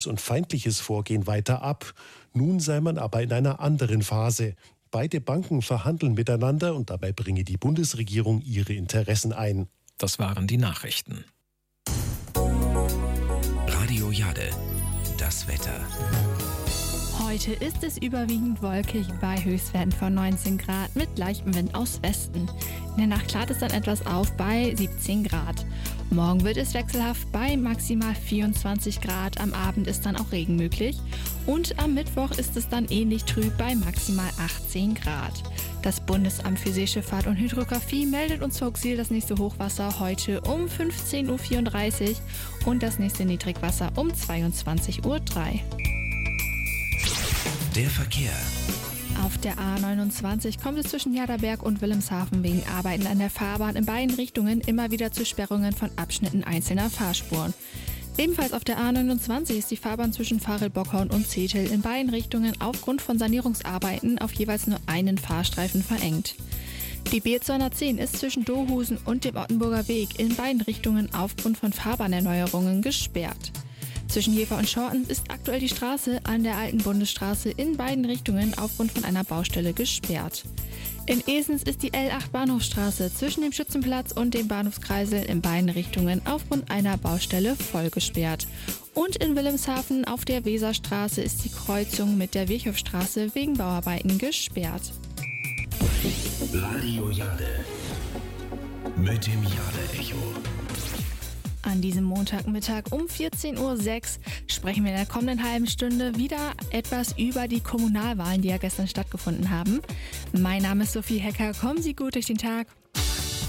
und feindliches Vorgehen weiter ab. Nun sei man aber in einer anderen Phase. Beide Banken verhandeln miteinander und dabei bringe die Bundesregierung ihre Interessen ein. Das waren die Nachrichten. Radio Jade, das Wetter. Heute ist es überwiegend wolkig bei Höchstwerten von 19 Grad mit leichtem Wind aus Westen. In der Nacht klart es dann etwas auf bei 17 Grad. Morgen wird es wechselhaft bei maximal 24 Grad. Am Abend ist dann auch Regen möglich. Und am Mittwoch ist es dann ähnlich trüb bei maximal 18 Grad. Das Bundesamt für Seeschifffahrt und Hydrographie meldet uns zur Uxil das nächste Hochwasser heute um 15.34 Uhr und das nächste Niedrigwasser um 22.03 Uhr. Der Verkehr. Auf der A29 kommt es zwischen Jaderberg und Wilhelmshaven wegen Arbeiten an der Fahrbahn in beiden Richtungen immer wieder zu Sperrungen von Abschnitten einzelner Fahrspuren. Ebenfalls auf der A29 ist die Fahrbahn zwischen Varel-Bockhorn und Zetel in beiden Richtungen aufgrund von Sanierungsarbeiten auf jeweils nur einen Fahrstreifen verengt. Die B210 ist zwischen Dohusen und dem Ottenburger Weg in beiden Richtungen aufgrund von Fahrbahnerneuerungen gesperrt. Zwischen Jever und Schorten ist aktuell die Straße an der alten Bundesstraße in beiden Richtungen aufgrund von einer Baustelle gesperrt. In Esens ist die L8 Bahnhofstraße zwischen dem Schützenplatz und dem Bahnhofskreisel in beiden Richtungen aufgrund einer Baustelle voll gesperrt. Und in Wilhelmshaven auf der Weserstraße ist die Kreuzung mit der Virchowstraße wegen Bauarbeiten gesperrt. Radio Jade mit dem Jade-Echo. An diesem Montagmittag um 14.06 Uhr sprechen wir in der kommenden halben Stunde wieder etwas über die Kommunalwahlen, die ja gestern stattgefunden haben. Mein Name ist Sophie Hecker. Kommen Sie gut durch den Tag.